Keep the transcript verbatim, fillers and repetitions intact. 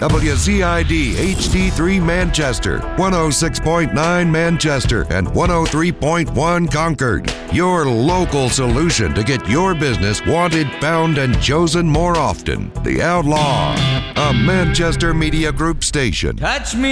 W Z I D H D three Manchester, one oh six point nine Manchester, and one oh three point one Concord. Your local solution to get your business wanted, found, and chosen more often. The Outlaw, a Manchester Media Group station. Touch me.